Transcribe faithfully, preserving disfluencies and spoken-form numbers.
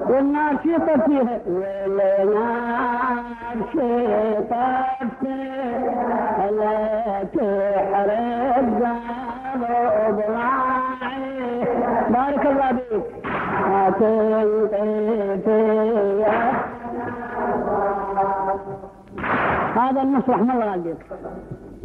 والنار شيطت فيها والنار شيطت فيها لا تحرق قلب راعي بارك الله بك هذا النص رحمه الله عليك.